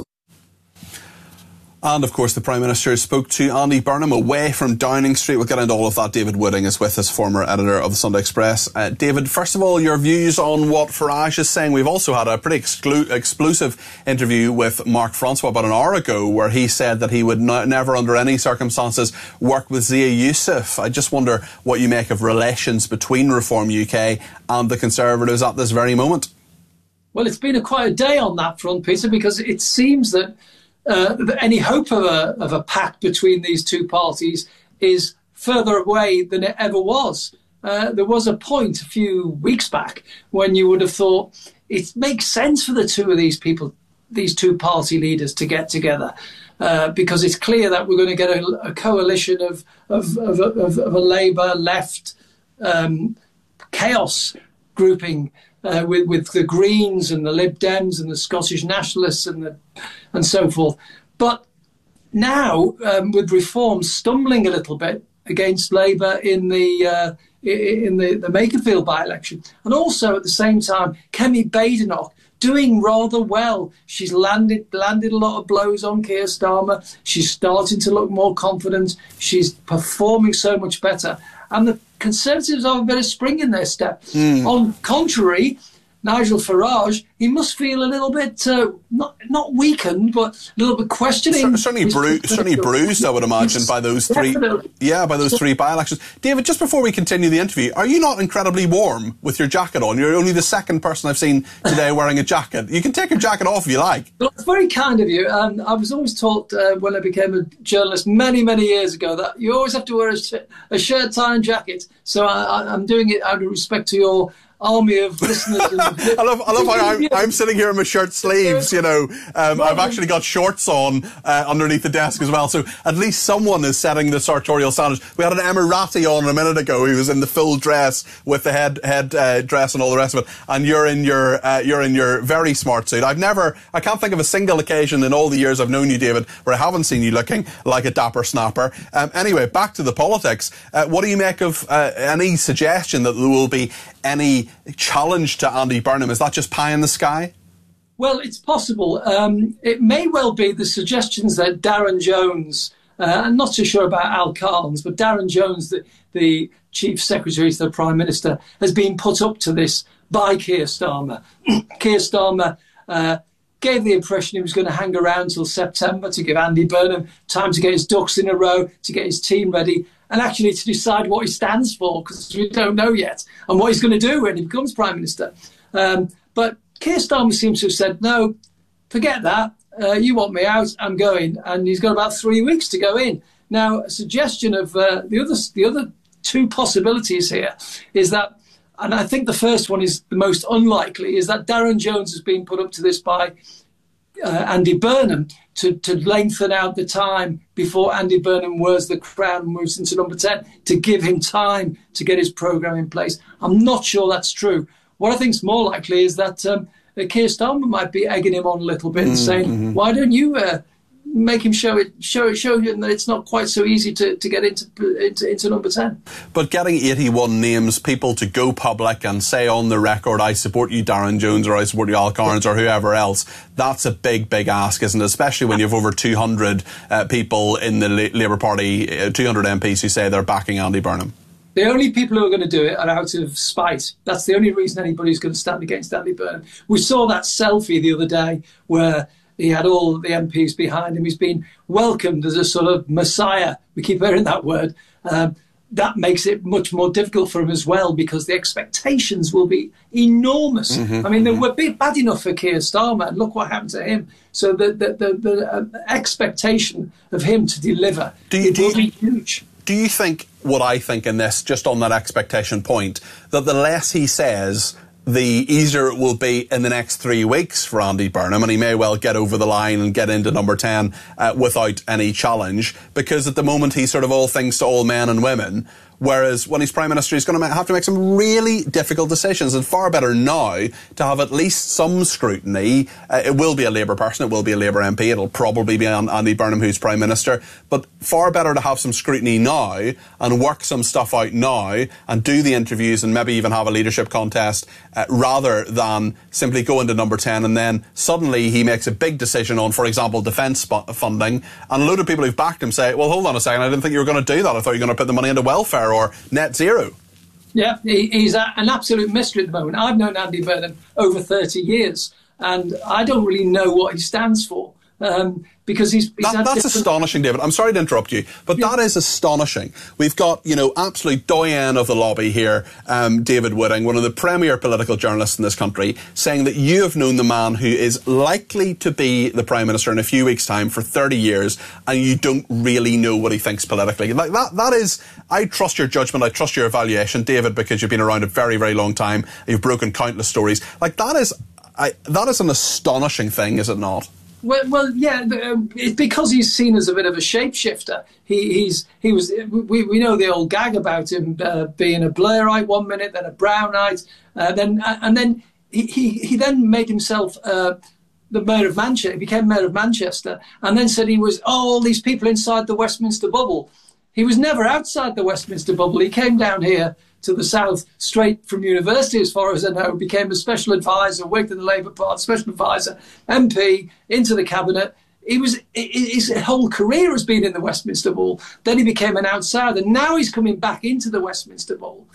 And, of course, the Prime Minister spoke to Andy Burnham away from Downing Street. We'll get into all of that. David Wooding is with us, former editor of the Sunday Express. Uh, David, first of all, your views on what Farage is saying. We've also had a pretty exclu- explosive interview with Mark Francois about an hour ago where he said that he would no- never, under any circumstances, work with Zia Youssef. I just wonder what you make of relations between Reform U K and the Conservatives at this very moment. Well, it's been a quiet day on that front, Peter, because it seems that Uh, any hope of a, of a pact between these two parties is further away than it ever was. Uh, there was a point a few weeks back when you would have thought it makes sense for the two of these people, these two party leaders, to get together, uh, because it's clear that we're going to get a, a coalition of, of, of, of, of a Labour left um, chaos grouping. Uh, with, with the Greens and the Lib Dems and the Scottish Nationalists and the, and so forth. But now, um, with Reform stumbling a little bit against Labour in the uh, in the, the Makerfield by-election, and also at the same time, Kemi Badenoch doing rather well. She's landed landed a lot of blows on Keir Starmer. She's starting to look more confident. She's performing so much better. And the Conservatives have a bit of spring in their step. Mm. On contrary, Nigel Farage, he must feel a little bit, uh, not not weakened, but a little bit questioning. Certainly, bru- certainly bruised, I would imagine, by those three. Definitely. Yeah, by those three by-elections. David, just before we continue the interview, are you not incredibly warm with your jacket on? You're only the second person I've seen today wearing a jacket. You can take your jacket off if you like. Well, it's very kind of you. Um, I was always taught uh, when I became a journalist many, many years ago that you always have to wear a, sh- a shirt, tie, and jacket. So I, I, I'm doing it out of respect to your army of listeners. And I love, I love how I'm, I'm sitting here in my shirt sleeves, you know. Um, I've actually got shorts on uh, underneath the desk as well, so at least someone is setting the sartorial standards. We had an Emirati on a minute ago. He was in the full dress with the head head uh, dress and all the rest of it, and you're in your uh, you're in your very smart suit. I've never, I can't think of a single occasion in all the years I've known you, David, where I haven't seen you looking like a dapper snapper. Um, anyway, back to the politics. Uh, what do you make of uh, any suggestion that there will be any challenge to Andy Burnham? Is that just pie in the sky? Well, it's possible. Um, it may well be the suggestions that Darren Jones, uh, I'm not too sure about Al Carnes, but Darren Jones, the, the Chief Secretary to the Prime Minister, has been put up to this by Keir Starmer. Keir Starmer uh, gave the impression he was going to hang around till September to give Andy Burnham time to get his ducks in a row, to get his team ready, and actually to decide what he stands for, because we don't know yet, and what he's going to do when he becomes Prime Minister. Um, but Keir Starmer seems to have said, no, forget that. Uh, you want me out, I'm going. And he's got about three weeks to go in. Now, a suggestion of uh, the other the other two possibilities here is that, and I think the first one is the most unlikely, is that Darren Jones has been put up to this by uh, Andy Burnham to, to lengthen out the time before Andy Burnham wears the crown and moves into number ten, to give him time to get his programme in place. I'm not sure that's true. What I think is more likely is that um, Keir Starmer might be egging him on a little bit and Mm-hmm. saying, why don't you uh, make him show it, show it, show him that it's not quite so easy to, to get into, into into number ten. But getting eighty-one names, people to go public and say on the record, I support you, Darren Jones, or I support you, Al Carnes, or whoever else, that's a big, big ask, isn't it? Especially when you have over two hundred uh, people in the La- Labour Party, uh, two hundred M Ps who say they're backing Andy Burnham. The only people who are going to do it are out of spite. That's the only reason anybody's going to stand against Andy Burnham. We saw that selfie the other day where he had all the M Ps behind him. He's been welcomed as a sort of messiah. We keep hearing that word. Um, that makes it much more difficult for him as well, because the expectations will be enormous. Mm-hmm, I mean, mm-hmm. they were big, bad enough for Keir Starmer, and look what happened to him. So the the, the, the uh, expectation of him to deliver do you, do will you, be huge. Do you think what I think in this, just on that expectation point, that the less he says, the easier it will be in the next three weeks for Andy Burnham, and he may well get over the line and get into number ten uh, without any challenge, because at the moment he's sort of all things to all men and women, whereas when he's Prime Minister he's going to have to make some really difficult decisions, and far better now to have at least some scrutiny. Uh, it will be a Labour person, it will be a Labour M P, it'll probably be Andy Burnham who's Prime Minister, but far better to have some scrutiny now and work some stuff out now and do the interviews and maybe even have a leadership contest uh, rather than simply go into number ten and then suddenly he makes a big decision on, for example, defence funding, and a load of people who've backed him say, well, hold on a second, I didn't think you were going to do that, I thought you were going to put the money into welfare or net zero. Yeah, he, he's a, an absolute mystery at the moment. I've known Andy Burnham over thirty years, and I don't really know what he stands for. Um, because he's, he's that, that's different... astonishing, David. I'm sorry to interrupt you, but yeah. that is astonishing. We've got, you know, absolute doyen of the lobby here, um, David Wooding, one of the premier political journalists in this country, saying that you have known the man who is likely to be the Prime Minister in a few weeks' time for thirty years, and you don't really know what he thinks politically. Like that, that is, I trust your judgment, I trust your evaluation, David, because you've been around a very, very long time. You've broken countless stories. Like that is, I, that is an astonishing thing, is it not? Well, well, yeah, um, it's because he's seen as a bit of a shapeshifter. He, he's, he was. We, we know the old gag about him uh, being a Blairite one minute, then a Brownite, uh, then and then he, he, he then made himself uh, the mayor of Manchester. He became mayor of Manchester, and then said he was oh, all these people inside the Westminster bubble. He was never outside the Westminster bubble. He came down here to the south straight from university, as far as I know, became a special advisor, worked in the Labour Party, special advisor, M P, into the cabinet. He was, his whole career has been in the Westminster Bowl. Then he became an outsider. Now he's coming back into the Westminster Bowl.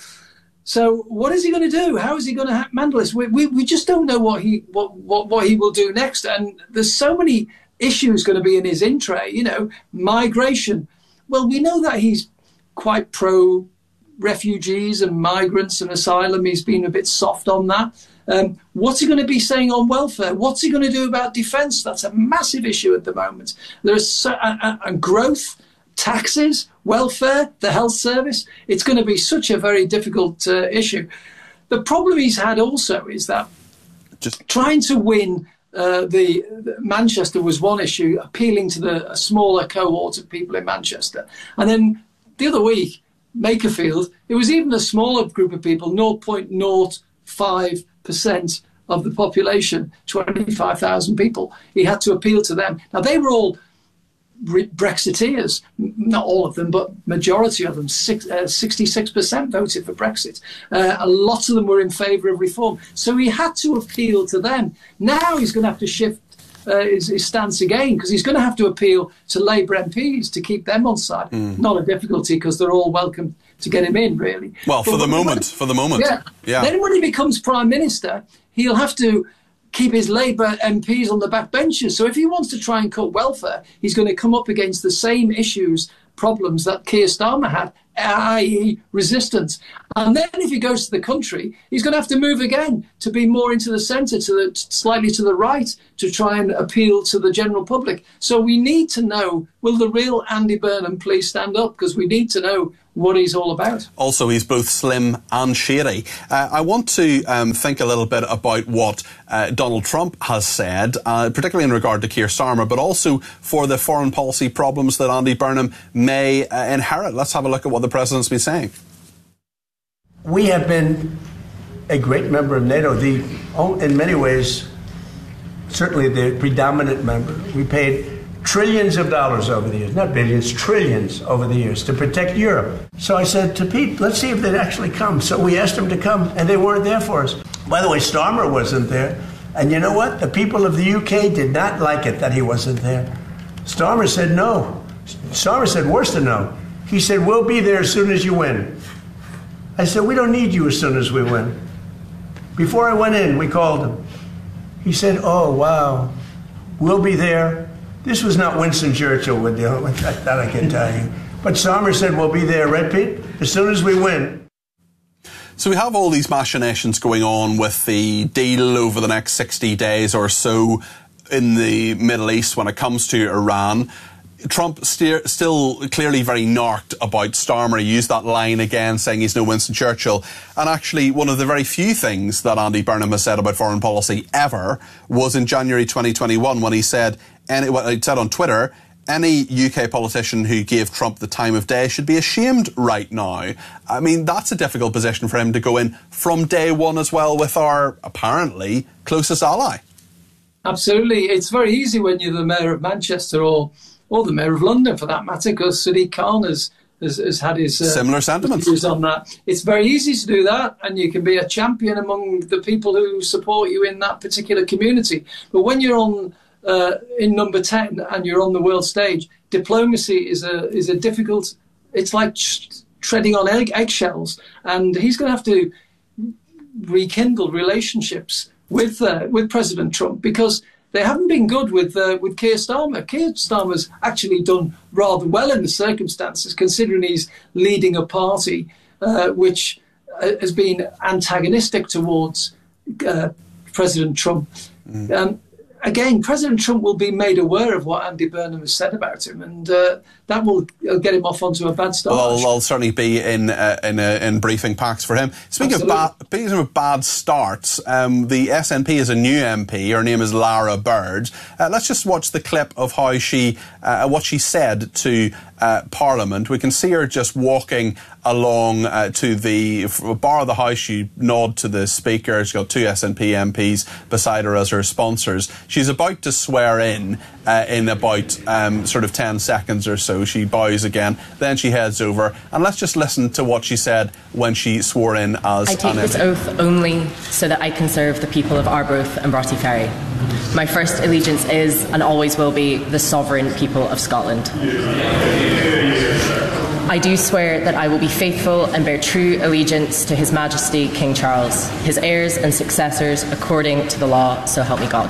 So what is he going to do? How is he going to handle this? We, we, we just don't know what he what, what, what he will do next. And there's so many issues going to be in his in tray, you know, migration. Well, we know that he's quite pro refugees and migrants and asylum. He's been a bit soft on that. Um, what's he going to be saying on welfare? What's he going to do about defence? That's a massive issue at the moment. There's so, uh, uh, growth, taxes, welfare, the health service. It's going to be such a very difficult uh, issue. The problem he's had also is that just trying to win uh, the, the Manchester was one issue, appealing to the a smaller cohort of people in Manchester. And then the other week, Makerfield, it was even a smaller group of people, zero point zero five percent of the population, twenty-five thousand people. He had to appeal to them. Now, they were all Brexiteers, not all of them, but majority of them, six, uh, sixty-six percent voted for Brexit. Uh, a lot of them were in favour of reform. So he had to appeal to them. Now he's going to have to shift uh, his, his stance again, because he's going to have to appeal to Labour M Ps to keep them on side. Mm. Not a difficulty, because they're all welcome to get him in, really. Well, but for the moment, for the moment. Yeah. yeah. Then when he becomes Prime Minister, he'll have to keep his Labour M Ps on the back benches. So if he wants to try and cut welfare, he's going to come up against the same issues, problems that Keir Starmer had, that is resistance. And then if he goes to the country, he's going to have to move again to be more into the centre, to the slightly to the right, to try and appeal to the general public. So we need to know, will the real Andy Burnham please stand up? Because we need to know what he's all about. Also, he's both slim and shady. Uh, I want to um, think a little bit about what uh, Donald Trump has said, uh, particularly in regard to Keir Starmer, but also for the foreign policy problems that Andy Burnham may uh, inherit. Let's have a look at what the president's been saying. We have been a great member of NATO, the, in many ways, certainly the predominant member. We paid trillions of dollars over the years, not billions, trillions over the years to protect Europe. So I said to Pete, let's see if they'd actually come. So we asked them to come, and they weren't there for us. By the way, Starmer wasn't there. And you know what? The people of the U K did not like it that he wasn't there. Starmer said no. Starmer said worse than no. He said, we'll be there as soon as you win. I said, we don't need you as soon as we win. Before I went in, we called him. He said, oh, wow, we'll be there. This was not Winston Churchill with you, that, that I can tell you. But Starmer said, we'll be there, right, Pete? As soon as we win. So we have all these machinations going on with the deal over the next sixty days or so in the Middle East when it comes to Iran. Trump steer, still clearly very narked about Starmer. He used that line again, saying he's no Winston Churchill. And actually, one of the very few things that Andy Burnham has said about foreign policy ever was in January twenty twenty-one when he said, any, well, he said on Twitter, any U K politician who gave Trump the time of day should be ashamed right now. I mean, that's a difficult position for him to go in from day one as well with our, apparently, closest ally. Absolutely. It's very easy when you're the Mayor of Manchester or or the Mayor of London, for that matter, because Sadiq Khan has, has, has had his uh, similar sentiments views on that. It's very easy to do that, and you can be a champion among the people who support you in that particular community. But when you're on uh, in number ten and you're on the world stage, diplomacy is a is a difficult. It's like treading on egg, eggshells, and he's going to have to rekindle relationships with uh, with President Trump, because they haven't been good with uh, with Keir Starmer. Keir Starmer's actually done rather well in the circumstances, considering he's leading a party uh, which uh, has been antagonistic towards uh, President Trump. Mm. Um, again, President Trump will be made aware of what Andy Burnham has said about him, and uh, that will get him off onto a bad start. Well, I'll certainly be in uh, in, uh, in briefing packs for him. Speaking of, ba speaking of bad starts, um, the S N P is a new M P. Her name is Lara Bird. Uh, let's just watch the clip of how she, uh, what she said to uh, Parliament. We can see her just walking along uh, to the bar of the House. She nod to the Speaker. She's got two S N P M Ps beside her as her sponsors. She's about to swear in uh, in about um, sort of ten seconds or so. She bows again, then she heads over, and let's just listen to what she said when she swore in as I take an this M P. oath only so that I can serve the people of Arbroath and Broughty Ferry. My first allegiance is, and always will be, the sovereign people of Scotland. I do swear that I will be faithful and bear true allegiance to His Majesty King Charles, his heirs and successors, according to the law, so help me God.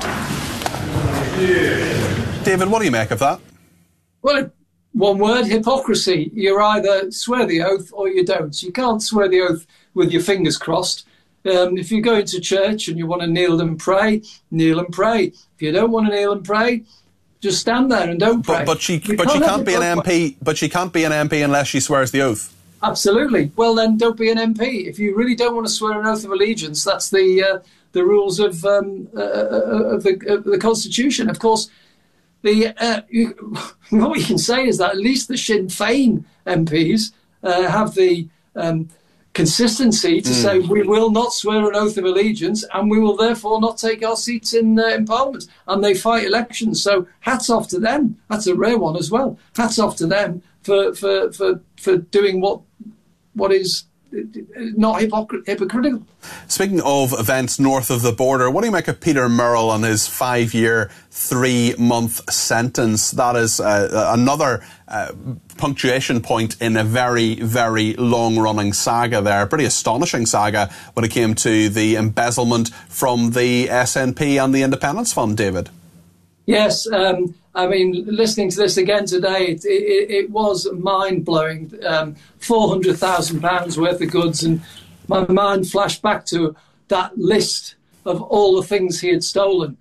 David, what do you make of that? Well, one word, hypocrisy. You either swear the oath or you don't. You can't swear the oath with your fingers crossed. Um, if you go into church and you want to kneel and pray, kneel and pray. If you don't want to kneel and pray, just stand there and don't pray. But, but she, You but she can't can't have be it an both M P. ways. But she can't be an M P unless she swears the oath. Absolutely. Well, then don't be an M P. If you really don't want to swear an oath of allegiance, that's the uh, the rules of um, uh, of, the, of the Constitution. Of course, the uh, you, what we can say is that at least the Sinn Féin M Ps uh, have the um, consistency to Mm. say we will not swear an oath of allegiance and we will therefore not take our seats in uh, in Parliament. And they fight elections. So hats off to them. That's a rare one as well. Hats off to them for for for, for doing what what is not hypocr- hypocritical. Speaking of events north of the border, what do you make of Peter Murrell and his five-year, three-month sentence? That is uh, another uh, punctuation point in a very, very long-running saga there. Pretty astonishing saga when it came to the embezzlement from the S N P and the Independence Fund, David. Yes, um, I mean, listening to this again today, it, it, it was mind-blowing. Um, four hundred thousand pounds worth of goods, and my mind flashed back to that list of all the things he had stolen.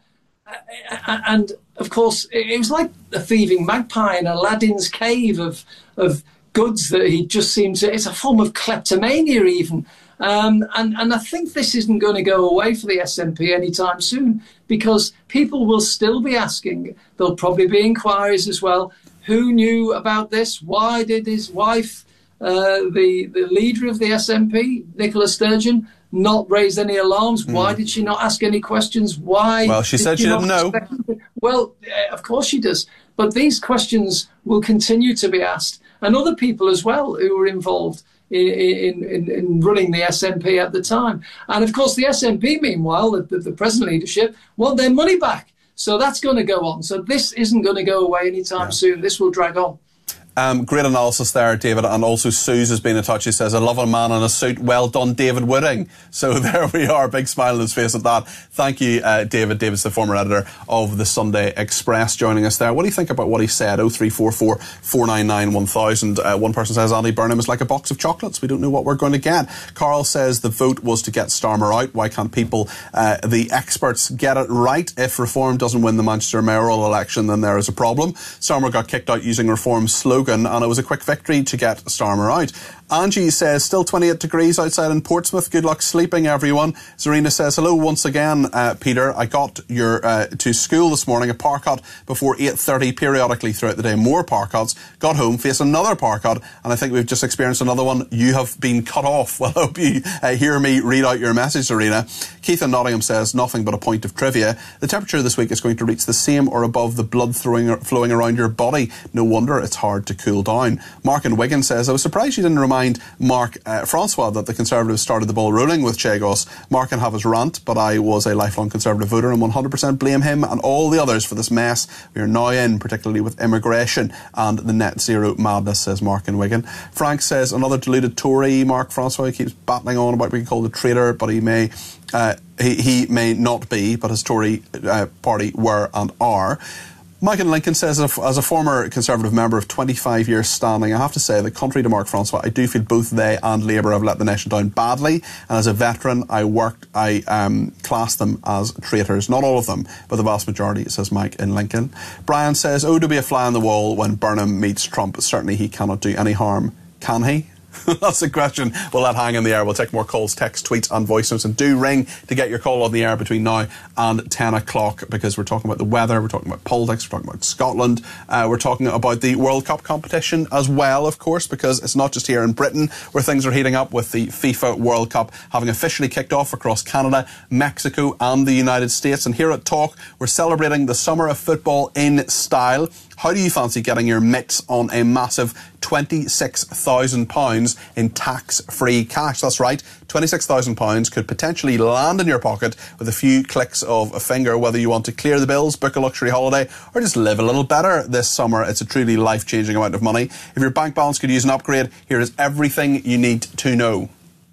And, of course, it was like a thieving magpie in Aladdin's cave of, of goods that he just seemed to... It's a form of kleptomania, even. Um, and, and I think this isn't going to go away for the S N P anytime soon, because people will still be asking. There'll probably be inquiries as well. Who knew about this? Why did his wife, uh, the, the leader of the S N P, Nicola Sturgeon, not raise any alarms? Mm. Why did she not ask any questions? Why? Well, she said she didn't know. Well, uh, of course she does. But these questions will continue to be asked. And other people as well who were involved In, in, in running the S N P at the time. And of course the S N P, meanwhile, the, the present leadership, want their money back. So that's going to go on. So this isn't going to go away anytime yeah. soon. This will drag on. Um, great analysis there, David. And also Suze has been in touch. She says, I love a man in a suit. Well done, David Wooding. So there we are. Big smile on his face at that. Thank you, uh, David. David's the former editor of the Sunday Express joining us there. What do you think about what he said? oh three four four, four nine nine, one thousand. Uh, one person says, Andy Burnham is like a box of chocolates. We don't know what we're going to get. Carl says the vote was to get Starmer out. Why can't people, uh, the experts, get it right? If Reform doesn't win the Manchester mayoral election, then there is a problem. Starmer got kicked out using Reform's slogan, and it was a quick victory to get Starmer out. Angie says, still twenty-eight degrees outside in Portsmouth. Good luck sleeping, everyone. Zarina says, hello once again, uh, Peter. I got your uh, to school this morning, a power cut before eight thirty, periodically throughout the day. More power cuts. Got home, faced another power cut, and I think we've just experienced another one. You have been cut off. Well, I hope you uh, hear me read out your message, Zarina. Keith in Nottingham says, nothing but a point of trivia. The temperature this week is going to reach the same or above the blood throwing, flowing around your body. No wonder it's hard to cool down. Mark in Wigan says, I was surprised you didn't remind Mark uh, Francois that the Conservatives started the ball rolling with Chagos. Mark can have his rant, but I was a lifelong Conservative voter and one hundred percent blame him and all the others for this mess we are now in, particularly with immigration and the net zero madness, says Mark in Wigan. Frank says, another deluded Tory. Mark Francois keeps battling on about being called a traitor, but he may uh, he, he may not be, but his Tory uh, party were and are. Mike in Lincoln says, as a, as a former Conservative member of twenty-five years standing, I have to say that contrary to Mark Francois, I do feel both they and Labour have let the nation down badly. And as a veteran, I worked, I um, class them as traitors. Not all of them, but the vast majority, says Mike in Lincoln. Brian says, oh, to be a fly on the wall when Burnham meets Trump. Certainly he cannot do any harm. Can he? That's the question. We'll let hang in the air. We'll take more calls, text, tweets and voice notes. And do ring to get your call on the air between now and ten o'clock, because we're talking about the weather, we're talking about politics, we're talking about Scotland, uh, we're talking about the World Cup competition as well, of course, because it's not just here in Britain where things are heating up, with the FIFA World Cup having officially kicked off across Canada, Mexico and the United States. And here at Talk, we're celebrating the summer of football in style. How do you fancy getting your mitts on a massive twenty-six thousand pounds in tax-free cash? That's right, twenty-six thousand pounds could potentially land in your pocket with a few clicks of a finger, whether you want to clear the bills, book a luxury holiday, or just live a little better this summer. It's a truly life-changing amount of money. If your bank balance could use an upgrade, here is everything you need to know.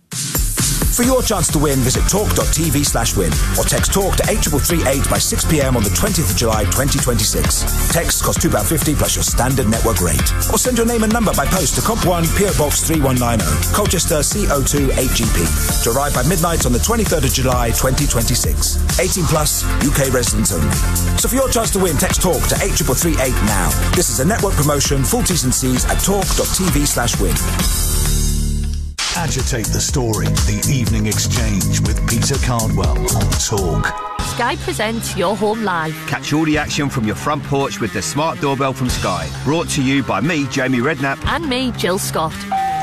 For your chance to win, visit talk.tv slash win or text talk to eight three three eight by six p m on the twentieth of July twenty twenty-six. Texts cost two pounds fifty plus your standard network rate. Or send your name and number by post to Comp one, P O Box three one nine zero, Colchester C O two eight G P. To arrive by midnight on the twenty-third of July twenty twenty-six. eighteen plus, U K residents only. So for your chance to win, text talk to eight three three eight now. This is a network promotion. Full T's and C's at talk.tv slash win. Agitate the story. The Evening Exchange with Peter Cardwell on Talk. Sky presents Your Home Live. Catch all the action from your front porch with the smart doorbell from Sky. Brought to you by me, Jamie Redknapp. And me, Jill Scott.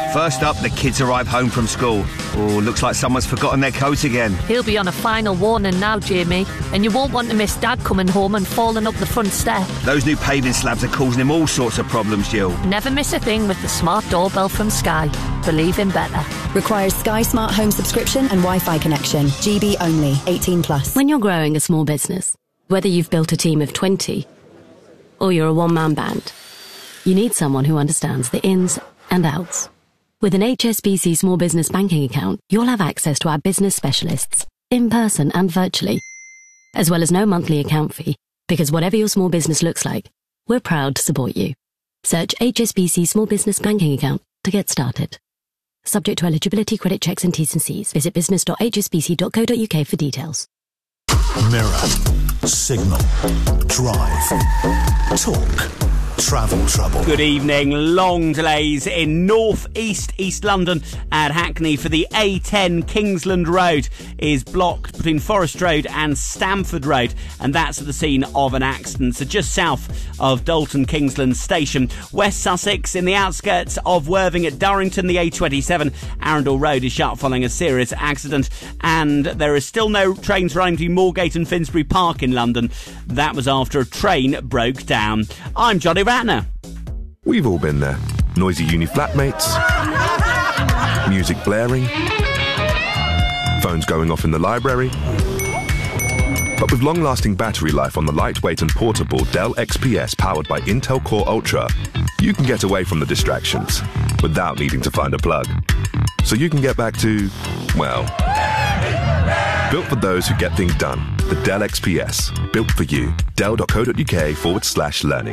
First up, the kids arrive home from school. Oh, looks like someone's forgotten their coat again. He'll be on a final warning now, Jamie, and you won't want to miss Dad coming home and falling up the front step. Those new paving slabs are causing him all sorts of problems, Jill. Never miss a thing with the smart doorbell from Sky. Believe in better. Requires Sky Smart Home subscription and Wi-Fi connection. G B only. eighteen plus. When you're growing a small business, whether you've built a team of twenty or you're a one-man band, you need someone who understands the ins and outs. With an H S B C Small Business Banking account, you'll have access to our business specialists, in person and virtually, as well as no monthly account fee, because whatever your small business looks like, we're proud to support you. Search H S B C Small Business Banking account to get started. Subject to eligibility, credit checks and T's and C's. Visit business dot h s b c dot co dot u k for details. Mirror, Signal, Drive, Talk, Travel Trouble. Good evening. Long delays in North East East London at Hackney for the A ten Kingsland Road is blocked between Forest Road and Stamford Road, and that's at the scene of an accident. So just south of Dalton Kingsland Station. West Sussex, in the outskirts of Worthing at Durrington, the A twenty-seven Arundel Road is shut following a serious accident, and there is still no trains running between Moorgate and Finsbury Park in London. That was after a train broke down. I'm Johnny Ratner. We've all been there. Noisy uni flatmates, music blaring, phones going off in the library. But with long-lasting battery life on the lightweight and portable Dell X P S powered by Intel Core Ultra, you can get away from the distractions without needing to find a plug. So you can get back to, well, built for those who get things done. The Dell X P S. Built for you. dell dot co dot u k forward slash learning.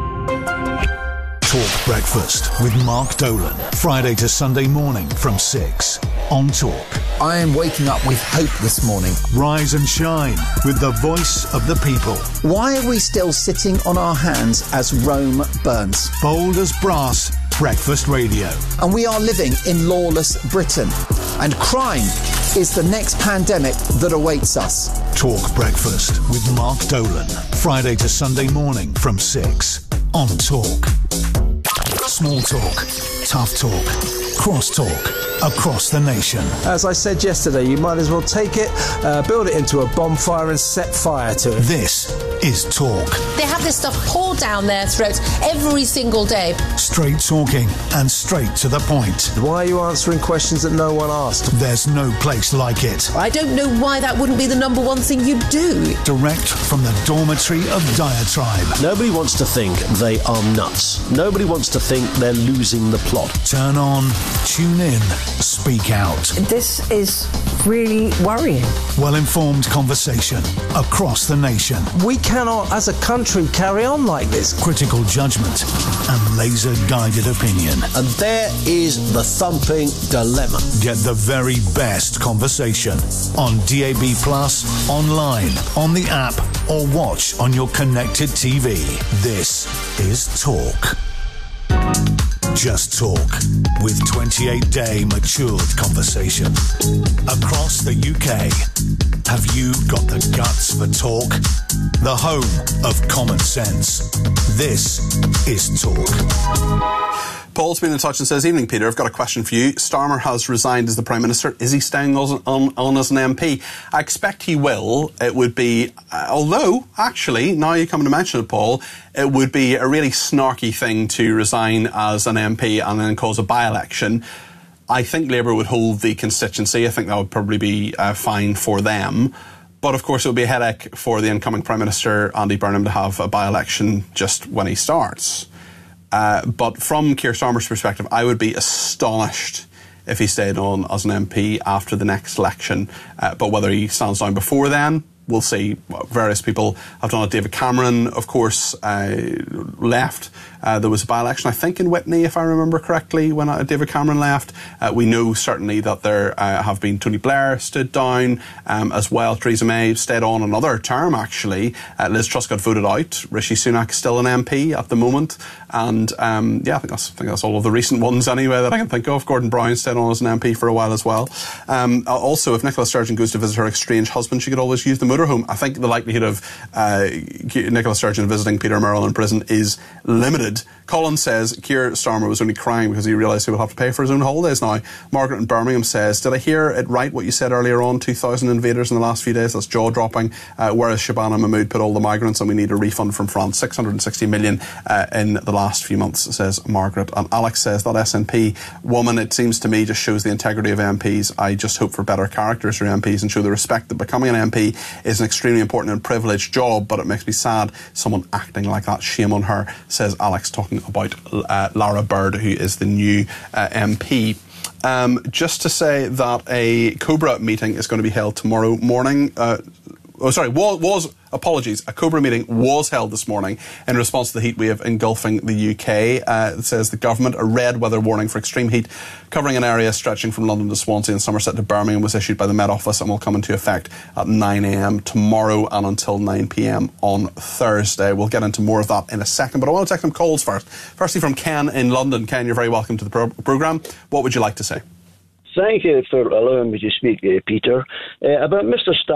Talk Breakfast with Mark Dolan. Friday to Sunday morning from six on Talk. I am waking up with hope this morning. Rise and shine with the voice of the people. Why are we still sitting on our hands as Rome burns? Bold as brass, breakfast radio. And we are living in lawless Britain. And crime is the next pandemic that awaits us. Talk Breakfast with Mark Dolan. Friday to Sunday morning from six on Talk. Small talk, tough talk, cross talk, across the nation. As I said yesterday, you might as well take it, uh, build it into a bonfire and set fire to it. This is Talk. They have this stuff poured down their throats every single day. Straight talking and straight to the point. Why are you answering questions that no one asked? There's no place like it. I don't know why that wouldn't be the number one thing you'd do. Direct from the dormitory of diatribe. Nobody wants to think they are nuts. Nobody wants to think they're losing the plot. Turn on, tune in, speak out. This is really worrying. Well-informed conversation across the nation. We cannot, as a country, carry on like this. Critical judgment and laser-guided opinion. And there is the thumping dilemma. Get the very best conversation on D A B Plus, online, on the app, or watch on your connected T V. This is Talk. Just Talk with twenty-eight day matured conversation across the U K. Have you got the guts for Talk? The home of common sense. This is Talk. Paul's been in touch and says, "Evening, Peter. I've got a question for you. Starmer has resigned as the Prime Minister. Is he staying on, on, on as an M P? I expect he will. It would be, uh, although, actually, now you come to mention it, Paul, it would be a really snarky thing to resign as an M P and then cause a by-election. I think Labour would hold the constituency. I think that would probably be uh, fine for them. But, of course, it would be a headache for the incoming Prime Minister, Andy Burnham, to have a by-election just when he starts. Uh, but from Keir Starmer's perspective, I would be astonished if he stayed on as an M P after the next election. Uh, but whether he stands down before then, we'll see. Various people have done it. David Cameron, of course, uh, left. Uh, there was a by-election, I think, in Whitney, if I remember correctly, when uh, David Cameron left. Uh, we know certainly that there uh, have been Tony Blair stood down um, as well. Theresa May stayed on another term, actually. Uh, Liz Truss got voted out. Rishi Sunak is still an M P at the moment. And, um, yeah, I think, that's, I think that's all of the recent ones anyway that I can think of. Gordon Brown stayed on as an M P for a while as well. Um, also, if Nicola Sturgeon goes to visit her estranged husband, she could always use the motorhome. I think the likelihood of uh, Nicola Sturgeon visiting Peter Murrell in prison is limited. David, Colin says Keir Starmer was only crying because he realised he would have to pay for his own holidays now. Margaret in Birmingham says, did I hear it right what you said earlier on? two thousand invaders in the last few days, that's jaw-dropping. Uh, whereas Shabana Mahmood put all the migrants and we need a refund from France. six hundred sixty million uh, in the last few months, says Margaret. And Alex says, that S N P woman, it seems to me, just shows the integrity of M Ps. I just hope for better characters for M Ps and show the respect that becoming an M P is an extremely important and privileged job, but it makes me sad someone acting like that. Shame on her, says Alex, talking about uh, Lara Bird, who is the new uh, M P. Um, just to say that a Cobra meeting is going to be held tomorrow morning. Uh, oh, sorry, was, was, apologies, a Cobra meeting was held this morning in response to the heat wave engulfing the U K. Uh, it says the government, a red weather warning for extreme heat covering an area stretching from London to Swansea and Somerset to Birmingham was issued by the Met Office and will come into effect at nine a m tomorrow and until nine p m on Thursday. We'll get into more of that in a second, but I want to take some calls first. Firstly from Ken in London. Ken, you're very welcome to the pro- programme. What would you like to say? Thank you for allowing me to speak, uh, Peter. Uh, about Mister St-